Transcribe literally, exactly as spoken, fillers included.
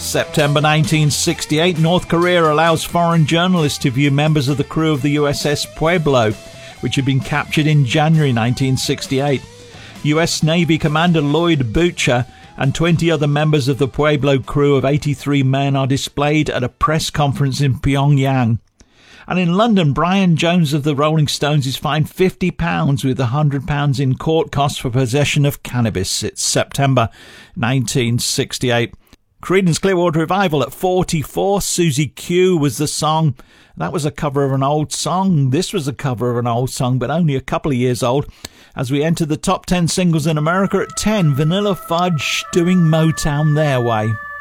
September nineteen sixty-eight, North Korea allows foreign journalists to view members of the crew of the U S S Pueblo, which had been captured in January nineteen sixty-eight. U S Navy Commander Lloyd Butcher and twenty other members of the Pueblo crew of eighty-three men are displayed at a press conference in Pyongyang. And in London, Brian Jones of the Rolling Stones is fined fifty pounds with one hundred pounds in court costs for possession of cannabis. It's September nineteen sixty-eight. Creedence Clearwater Revival at forty-four. Susie Q was the song. That was a cover of an old song. This was a cover of an old song, but only a couple of years old. As we enter the top ten singles in America at ten, Vanilla Fudge doing Motown their way.